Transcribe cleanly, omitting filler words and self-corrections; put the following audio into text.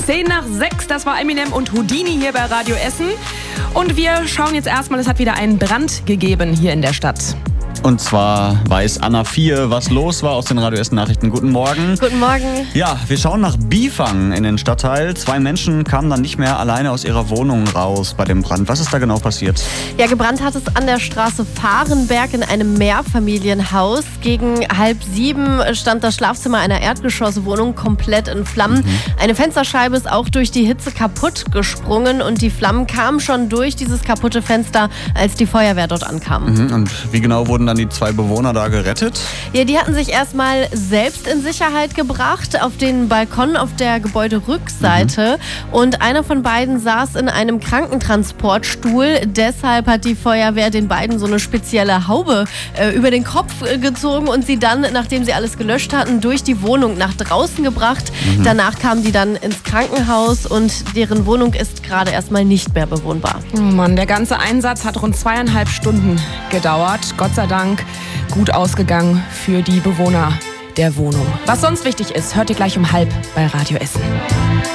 5:10, das war Eminem und Houdini hier bei Radio Essen. Und wir schauen jetzt erstmal, es hat wieder einen Brand gegeben hier in der Stadt. Und zwar weiß Anna 4, was los war aus den Radio Essen Nachrichten. Guten Morgen. Guten Morgen. Ja, wir schauen nach Bifang in den Stadtteil. 2 Menschen kamen dann nicht mehr alleine aus ihrer Wohnung raus bei dem Brand. Was ist da genau passiert? Ja, gebrannt hat es an der Straße Fahrenberg in einem Mehrfamilienhaus. Gegen 6:30 stand das Schlafzimmer einer Erdgeschosswohnung komplett in Flammen. Eine Fensterscheibe ist auch durch die Hitze kaputt gesprungen und die Flammen kamen schon durch dieses kaputte Fenster, als die Feuerwehr dort ankam. Und wie genau wurden dann die 2 Bewohner da gerettet? Ja, die hatten sich erstmal selbst in Sicherheit gebracht auf den Balkon auf der Gebäuderückseite. Und einer von beiden saß in einem Krankentransportstuhl. Deshalb hat die Feuerwehr den beiden so eine spezielle Haube über den Kopf gezogen und sie dann, nachdem sie alles gelöscht hatten, durch die Wohnung nach draußen gebracht. Danach kamen die dann ins Krankenhaus und deren Wohnung ist gerade erstmal nicht mehr bewohnbar. Oh Mann, der ganze Einsatz hat rund 2,5 Stunden gedauert. Gott sei Dank gut ausgegangen für die Bewohner der Wohnung. Was sonst wichtig ist, hört ihr gleich um 12:30 bei Radio Essen.